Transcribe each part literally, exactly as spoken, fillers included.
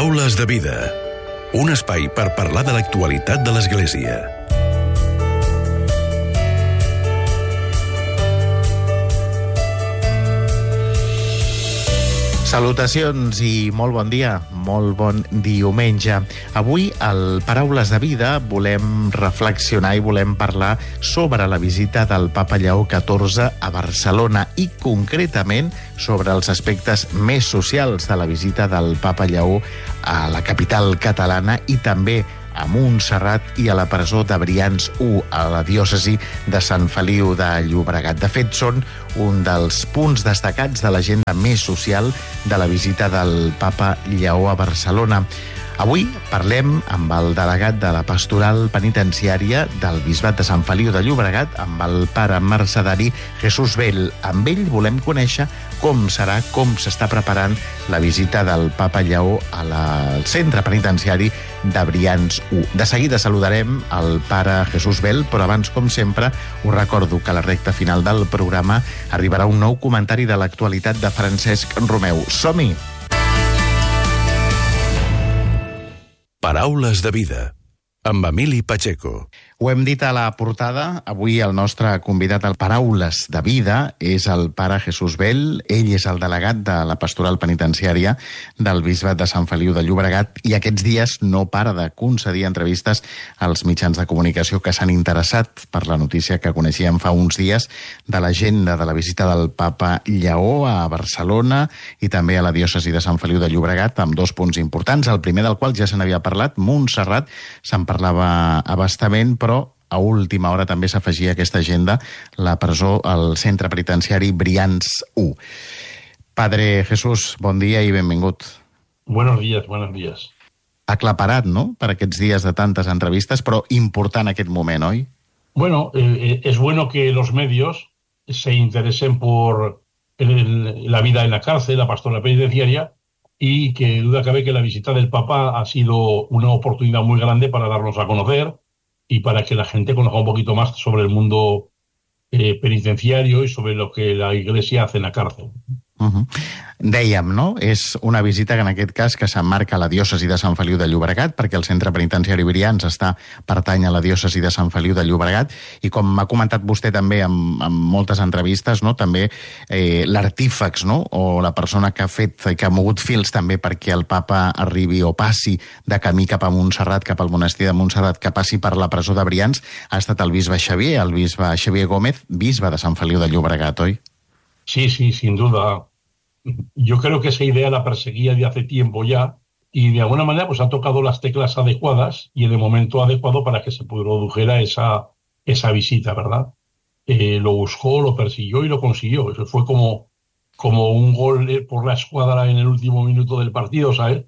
Paraules de vida. Un espai per parlar de l'actualitat de l'Església. Salutacions i molt bon dia, molt bon diumenge. Avui, al Paraules de Vida, volem reflexionar i volem parlar sobre la visita del Papa Lleó catorze a Barcelona i, concretament, sobre els aspectes més socials de la visita del Papa Lleó a la capital catalana i també a Montserrat i a la presó de Brians u, a la diòcesi de Sant Feliu de Llobregat. De fet, són un dels punts destacats de l'agenda més social de la visita del Papa Lleó a Barcelona. Avui parlem amb el delegat de la Pastoral Penitenciària del Bisbat de Sant Feliu de Llobregat, amb el pare mercedari Jesús Bell. Amb ell volem conèixer com serà, com s'està preparant la visita del Papa Lleó al centre penitenciari de Brians u. De seguida saludarem el pare Jesús Bell, però abans, com sempre, us recordo que a la recta final del programa arribarà un nou comentari de l'actualitat de Francesc Romeu. Som-hi! Paraules de vida, amb Emili Pacheco. Ho hem dit a la portada, avui el nostre convidat al Paraules de Vida és el pare Jesús Bell. Ell és el delegat de la Pastoral Penitenciària del Bisbat de Sant Feliu de Llobregat i aquests dies no para de concedir entrevistes als mitjans de comunicació que s'han interessat per la notícia que coneixíem fa uns dies de l'agenda de la visita del Papa Lleó a Barcelona i també a la diòcesi de Sant Feliu de Llobregat, amb dos punts importants. El primer del qual ja se n'havia parlat, Montserrat, se'n parlava a bastament, però a última hora també s'afegia a aquesta agenda la presó al centre penitenciari Brians u. Padre Jesús, bon dia i benvingut. Buenos días, buenos días. Aclaparat, ¿no?, per aquests dies de tantes entrevistes, però important aquest moment, oi? Bueno, eh, es bueno que los medios se interesen por el, la vida en la cárcel, la pastoral penitenciaria, y que duda cabe que la visita del Papa ha sido una oportunidad muy grande para darnos a conocer y para que la gente conozca un poquito más sobre el mundo eh, penitenciario y sobre lo que la Iglesia hace en la cárcel. Uh-huh. Dèiem, no? És una visita que en aquest cas que s'emmarca a la diòcesi de Sant Feliu de Llobregat, perquè el centre penitenciari Brians està pertany a la diòcesi de Sant Feliu de Llobregat, i com m'ha comentat vostè també amb, amb moltes entrevistes, no?, també eh, l'artífex, no?, o la persona que ha fet, que ha mogut fils també perquè el papa arribi o passi de camí cap a Montserrat, cap al monestir de Montserrat, que passi per la presó de Brians, ha estat el bisbe Xavier, el bisbe Xavier Gómez, bisbe de Sant Feliu de Llobregat, oi? Sí, sí, sin duda. Yo creo que esa idea la perseguía de hace tiempo ya y de alguna manera pues ha tocado las teclas adecuadas y en el momento adecuado para que se produjera esa, esa visita, ¿verdad? Eh, lo buscó, lo persiguió y lo consiguió. Eso fue como, como un gol por la escuadra en el último minuto del partido, ¿sabes?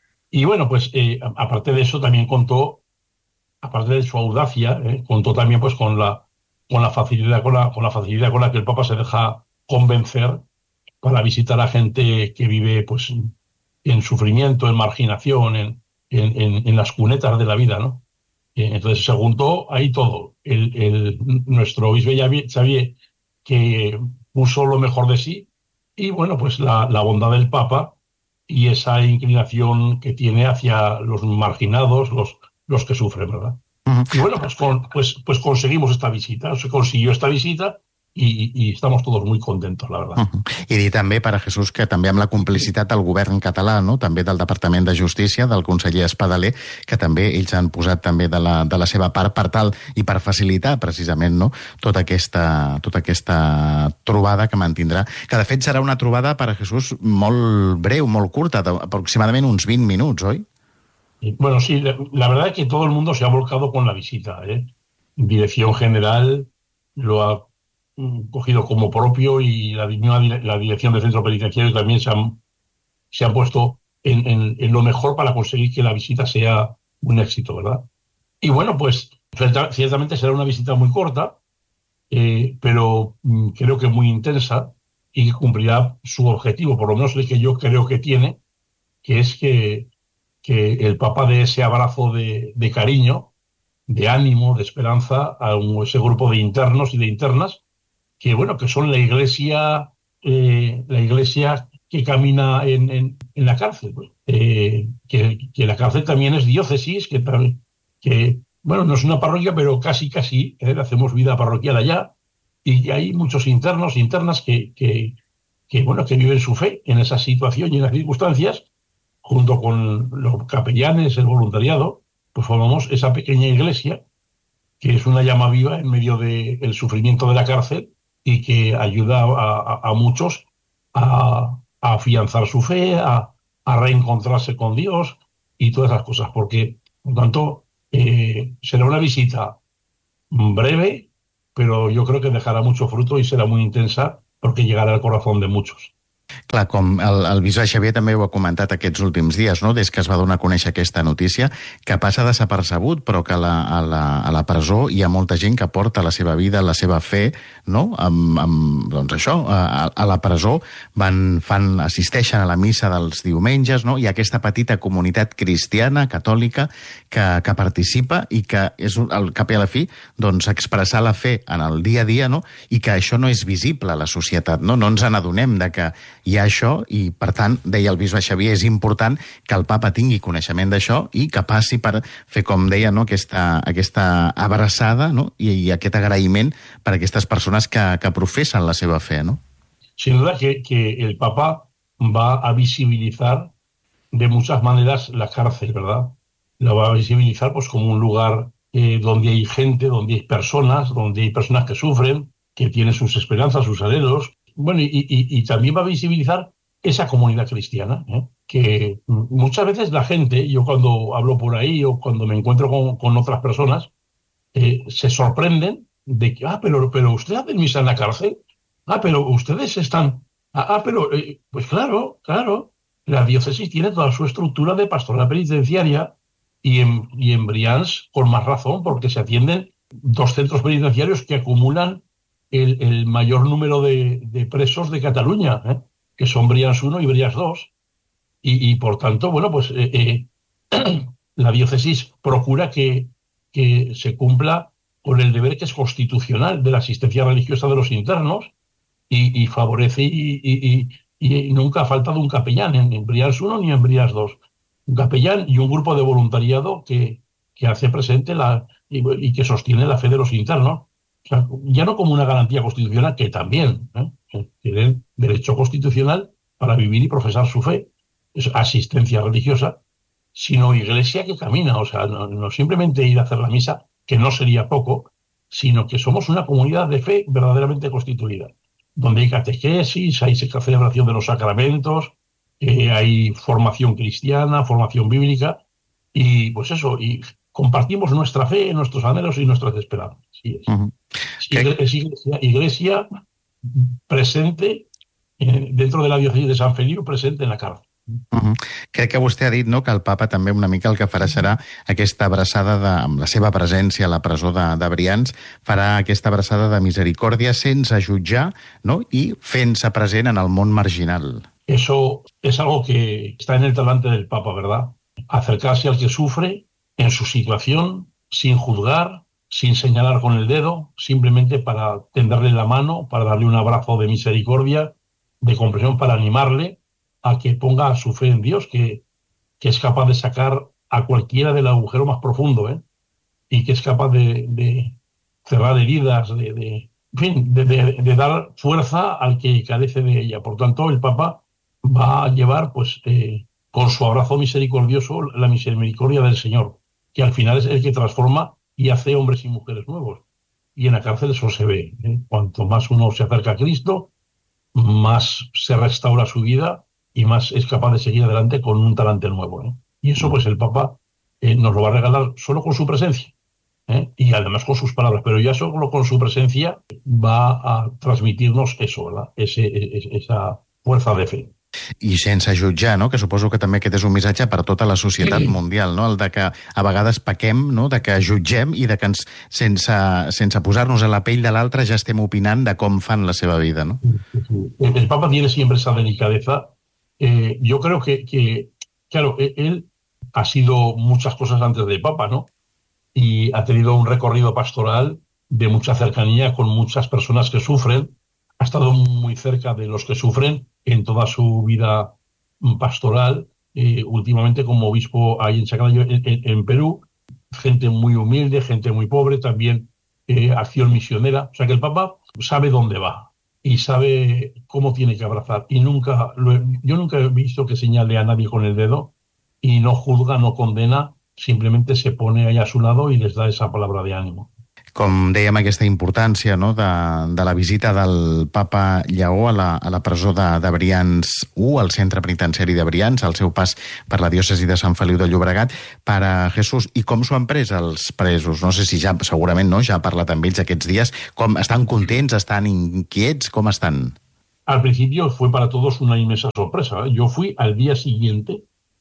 Y bueno, pues eh, aparte de eso también contó, aparte de su audacia, eh, contó también pues con la, con la facilidad, con la, con la facilidad con la que el Papa se deja convencer para visitar a gente que vive pues en sufrimiento, en marginación, en, en, en las cunetas de la vida, ¿no? Entonces se juntó ahí todo. El, el, nuestro obispo Xavier, que puso lo mejor de sí, y bueno, pues la, la bondad del Papa y esa inclinación que tiene hacia los marginados, los, los que sufren, ¿verdad? Uh-huh. Y bueno, pues, con, pues, pues conseguimos esta visita, se consiguió esta visita, I, i estamos todos muy contentos, la verdad. Uh-huh. I dir també, pare Jesús, que també amb la complicitat del govern català, no?, també del Departament de Justícia, del conseller Espadaler, que també ells han posat també de la, de la seva part per tal i per facilitar precisament, no?, tota aquesta, tota aquesta trobada que mantindrà, que de fet serà una trobada, pare Jesús, molt breu, molt curta, aproximadament uns vint minuts, oi? Bueno, sí, la, la verdad es que todo el mundo se ha volcado con la visita, ¿eh? Dirección General lo ha cogido como propio y la, la dirección del centro penitenciario también se han, se han puesto en, en, en lo mejor para conseguir que la visita sea un éxito, ¿verdad? Y bueno, pues ciertamente será una visita muy corta, eh, pero mm, creo que muy intensa y que cumplirá su objetivo, por lo menos el que yo creo que tiene, que es que, que el Papa dé ese abrazo de, de cariño, de ánimo, de esperanza a un, ese grupo de internos y de internas que, bueno, que son la Iglesia, eh, la Iglesia que camina en, en, en la cárcel? Pues, eh, que, que la cárcel también es diócesis, que, que bueno, no es una parroquia, pero casi, casi, ¿eh? Hacemos vida parroquial allá, y hay muchos internos, internas que, que, que, bueno, que viven su fe en esa situación y en las circunstancias, junto con los capellanes, el voluntariado, pues formamos esa pequeña iglesia, que es una llama viva en medio del sufrimiento de la cárcel y que ayuda a, a, a muchos a, a afianzar su fe, a, a reencontrarse con Dios y todas esas cosas, porque, por tanto, eh, será una visita breve, pero yo creo que dejará mucho fruto y será muy intensa porque llegarà al corazón de muchos. Clar, com el, el bisbe Xavier també ho ha comentat aquests últims dies, no? Des que es va donar a conèixer aquesta notícia, que passa desapercebut, però que a la, a la, a la presó hi ha molta gent que porta la seva vida, la seva fe, no? Amb, amb, doncs això, a, a la presó van, fan, assisteixen a la missa dels diumenges, no? Hi ha aquesta petita comunitat cristiana, catòlica, que, que participa i que és, al cap i a la fi, doncs, expressar la fe en el dia a dia, no? I que això no és visible a la societat, no? No ens n'adonem de que hi ha això i, per tant, deia el bisbe Xavier, és important que el papa tingui coneixement d'això i que passi per fer, com deia, no, aquesta, aquesta abraçada, no, i, i aquest agraïment per a aquestes persones que, que professen la seva fe, ¿no? Sin duda que, que el papa va a visibilizar de muchas maneras la cárcel, ¿verdad? La va a visibilizar pues como un lugar eh, donde hay gente, donde hay personas, donde hay personas que sufren, que tienen sus esperanzas, sus anhelos. Bueno, y, y, y también va a visibilizar esa comunidad cristiana, ¿eh? Que muchas veces la gente, yo cuando hablo por ahí o cuando me encuentro con, con otras personas, eh, se sorprenden de que, ah, pero, pero usted hace misa en la cárcel, ah, pero ustedes están, ah, ah pero, eh, pues claro, claro, la diócesis tiene toda su estructura de pastoral penitenciaria y en, y en Brians con más razón, porque se atienden dos centros penitenciarios que acumulan El, el mayor número de, de presos de Cataluña, ¿eh? Que son Brians uno y Brians dos. Y, y por tanto, bueno, pues eh, eh, la diócesis procura que, que se cumpla con el deber que es constitucional de la asistencia religiosa de los internos y, y favorece y, y, y, y nunca ha faltado un capellán en, en Brians uno ni en Brians dos. Un capellán y un grupo de voluntariado que, que hace presente la, y, y que sostiene la fe de los internos. O sea, ya no como una garantía constitucional, que también ¿eh? tienen derecho constitucional para vivir y profesar su fe, es asistencia religiosa, sino iglesia que camina. O sea, no, no simplemente ir a hacer la misa, que no sería poco, sino que somos una comunidad de fe verdaderamente constituida, donde hay catequesis, hay celebración de los sacramentos, eh, hay formación cristiana, formación bíblica, y pues eso, y compartimos nuestra fe, nuestros anhelos y nuestras esperanzas. Sí, es. Uh-huh. Es iglesia, iglesia presente eh, dentro de la diócesis de Sant Feliu, presente en la cárcel. Uh-huh. Crec que vostè ha dit, no?, que el papa també una mica el que farà serà aquesta abraçada de, amb la seva presència a la presó de, de Brians, farà aquesta abraçada de misericòrdia sense jutjar, no?, i fent-se present en el món marginal. Eso es algo que está en el talante del papa, ¿verdad? Acercarse al que sufre en su situación, sin juzgar, sin señalar con el dedo, simplemente para tenderle la mano, para darle un abrazo de misericordia, de comprensión, para animarle a que ponga su fe en Dios, que, que es capaz de sacar a cualquiera del agujero más profundo, ¿eh? Y que es capaz de, de cerrar heridas, de, de, en fin, de, de, de dar fuerza al que carece de ella. Por tanto, el Papa va a llevar, pues, eh, con su abrazo misericordioso, la misericordia del Señor, que al final es el que transforma y hace hombres y mujeres nuevos. Y en la cárcel eso se ve, ¿eh? Cuanto más uno se acerca a Cristo, más se restaura su vida y más es capaz de seguir adelante con un talante nuevo, ¿eh? Y eso pues el Papa eh, nos lo va a regalar solo con su presencia, ¿eh? Y además con sus palabras, pero ya solo con su presencia va a transmitirnos eso, ¿verdad? Ese, esa fuerza de fe. I sense jutjar, no?, que suposo que també aquest és un missatge per tota la societat sí. mundial, no?, el de que a vegades pequem, no?, de que jutgem i de que ens, sense, sense posar-nos a la pell de l'altre ja estem opinant de com fan la seva vida, ¿no? El, el Papa tiene siempre esa delicadeza. Eh, yo creo que, que, claro, él ha sido muchas cosas antes de Papa, ¿no? Y ha tenido un recorrido pastoral de mucha cercanía con muchas personas que sufren, ha estado muy cerca de los que sufren en toda su vida pastoral, eh, últimamente como obispo ahí en Chaclayo, en, en, en Perú, gente muy humilde, gente muy pobre, también eh, acción misionera. O sea que el Papa sabe dónde va y sabe cómo tiene que abrazar. Y nunca lo he, yo nunca he visto que señale a nadie con el dedo y no juzga, no condena, simplemente se pone ahí a su lado y les da esa palabra de ánimo. Com dèiem, aquesta importància, no?, de, de la visita del papa Lleó a la, a la presó de, de Brians u, al centre penitenciari de Brians, al seu pas per la diòcesi de Sant Feliu de Llobregat. Para Jesús, i com s'ho han pres els presos? No sé si ja, segurament no, ja ha parlat amb ells aquests dies. Com, estan contents, estan inquiets, com estan? Al principio fue para todos una inmensa sorpresa. Yo fui al día siguiente,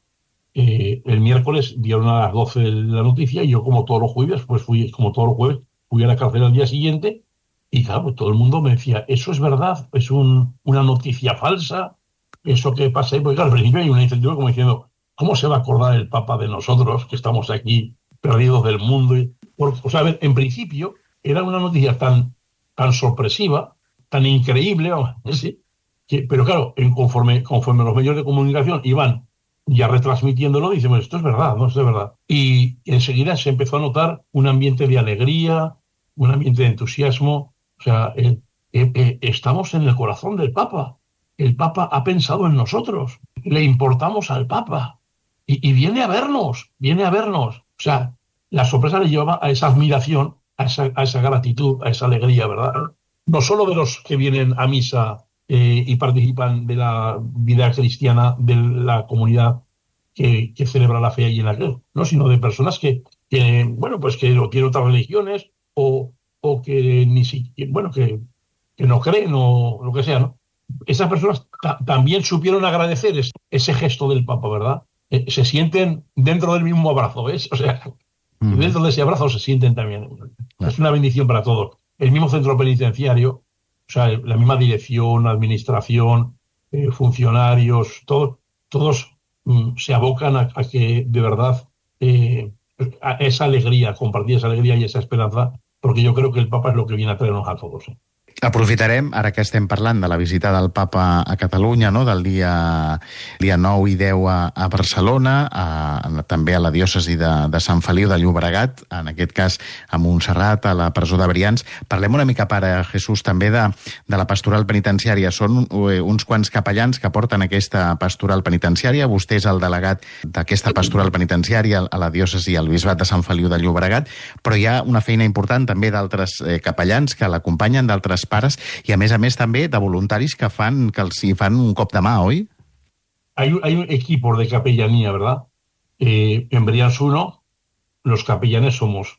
eh, el miércoles dieron a las doce la noticia y yo, como todos los jueves, pues fui, como todos los jueves, fui a la cárcel al día siguiente y claro, pues todo el mundo me decía, ¿eso es verdad? ¿Es un, una noticia falsa? ¿Eso que pasa ahí? Porque claro, al principio hay una incertidumbre como diciendo, ¿cómo se va a acordar el Papa de nosotros que estamos aquí perdidos del mundo? Y, por, o sea, a ver, en principio era una noticia tan, tan sorpresiva, tan increíble, ¿sí? que, pero claro, en conforme, conforme los medios de comunicación iban ya retransmitiéndolo, dicen, bueno, esto es verdad, no, esto es verdad. Y enseguida se empezó a notar un ambiente de alegría, un ambiente de entusiasmo. O sea, eh, eh, eh, estamos en el corazón del Papa. El Papa ha pensado en nosotros. Le importamos al Papa. Y, y viene a vernos, viene a vernos. O sea, la sorpresa le llevaba a esa admiración, a esa, a esa gratitud, a esa alegría, ¿verdad? No solo de los que vienen a misa eh, y participan de la vida cristiana de la comunidad que, que celebra la fe allí en la cruz, ¿no? Sino de personas que, que bueno, pues que tienen otras religiones, O, o que ni siquiera, bueno, que, que no creen o lo que sea, ¿no? Esas personas ta- también supieron agradecer es, ese gesto del Papa, ¿verdad? Eh, se sienten dentro del mismo abrazo, ¿ves? O sea, mm. dentro de ese abrazo se sienten también. Ah. Es una bendición para todos. El mismo centro penitenciario, o sea, la misma dirección, administración, eh, funcionarios, todos, todos mm, se abocan a, a que de verdad eh, a esa alegría, compartir esa alegría y esa esperanza, porque yo creo que el Papa es lo que viene a traernos a todos. ¿eh? Aprofitarem, ara que estem parlant de la visita del Papa a Catalunya, no?, del dia, dia nou i deu a, a Barcelona, a, també a la diòcesi de, de Sant Feliu de Llobregat, en aquest cas a Montserrat, a la presó de Brians. Parlem una mica, Pare Jesús, també de, de la pastoral penitenciària. Són uns quants capellans que porten aquesta pastoral penitenciària. Vostè és el delegat d'aquesta pastoral penitenciària a la diòcesi, al bisbat de Sant Feliu de Llobregat, però hi ha una feina important també d'altres eh, capellans que l'acompanyen, d'altres pares, y a mes a mes també de voluntaris que fan, que els hi fan un cop de mà, oi? Hay, hay un equipo de capellanía, ¿verdad? Eh, en Brians uno, los capellanes somos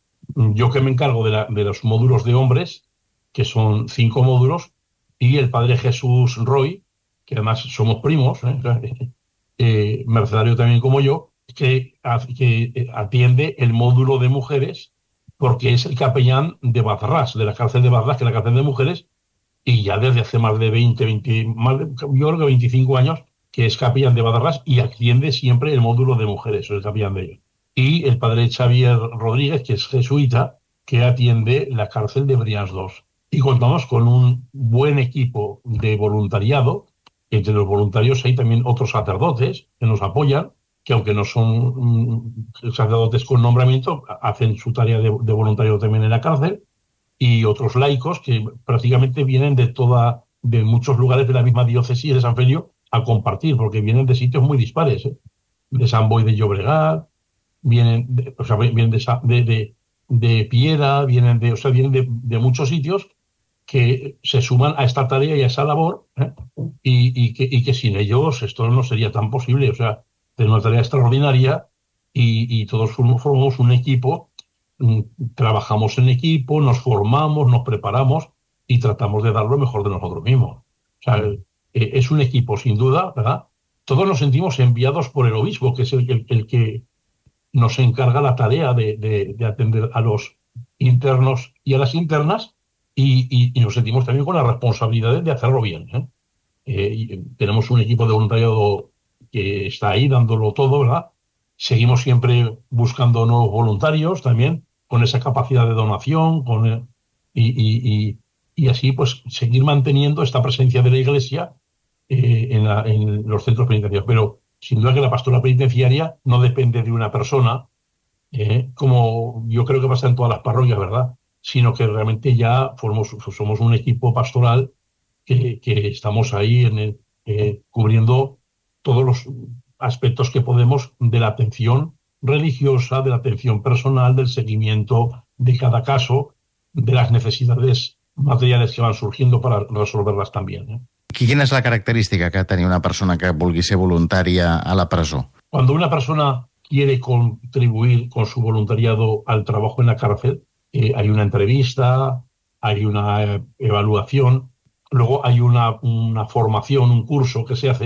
yo, que me encargo de, la, de los módulos de hombres, que son cinco módulos, y el padre Jesús Roy, que además somos primos, ¿eh? Eh, mercedario también como yo, que, que atiende el módulo de mujeres, porque es el capellán de Badrás, de la cárcel de Badrás, que es la cárcel de mujeres, y ya desde hace más de veinte, veinte más de, yo creo que veinticinco años, que es capellán de Badrás y atiende siempre el módulo de mujeres, es el capellán de ellos. Y el padre Xavier Rodríguez, que es jesuita, que atiende la cárcel de Brians dos. Y contamos con un buen equipo de voluntariado. Entre los voluntarios hay también otros sacerdotes que nos apoyan, que aunque no son sacerdotes con nombramiento, hacen su tarea de, de voluntario también en la cárcel, y otros laicos que prácticamente vienen de toda, de muchos lugares de la misma diócesis de San Feliu a compartir, porque vienen de sitios muy dispares, ¿eh? De San Boi de Llobregat, vienen de, o sea, vienen de, de, de, de Piera, vienen de, o sea, vienen de, de muchos sitios que se suman a esta tarea y a esa labor, ¿eh? y, y, que, y que sin ellos esto no sería tan posible. O sea, es una tarea extraordinaria y, y todos formamos un equipo, trabajamos en equipo, nos formamos, nos preparamos y tratamos de dar lo mejor de nosotros mismos. O sea, es un equipo sin duda, ¿verdad? Todos nos sentimos enviados por el obispo, que es el, el, el que nos encarga la tarea de, de, de atender a los internos y a las internas, y, y, y nos sentimos también con la responsabilidad de hacerlo bien, ¿eh? Eh, y tenemos un equipo de voluntariado que está ahí dándolo todo, ¿verdad? Seguimos siempre buscando nuevos voluntarios también, con esa capacidad de donación, con el, y, y, y, y así pues seguir manteniendo esta presencia de la Iglesia eh, en, la, en los centros penitenciarios. Pero sin duda que la pastoral penitenciaria no depende de una persona, eh, como yo creo que pasa en todas las parroquias, ¿verdad? Sino que realmente ya formos, somos un equipo pastoral que, que estamos ahí en el, eh, cubriendo todos los aspectos que podemos de la atención religiosa, de la atención personal, del seguimiento de cada caso, de las necesidades materiales que van surgiendo para resolverlas también, ¿eh? Quina és la característica que ha de tenir una persona que vulgui ser voluntària a la presó? Cuando una persona quiere contribuir con su voluntariado al trabajo en la cárcel, eh, hay una entrevista, hay una eh, evaluación, luego hay una, una formación, un curso que se hace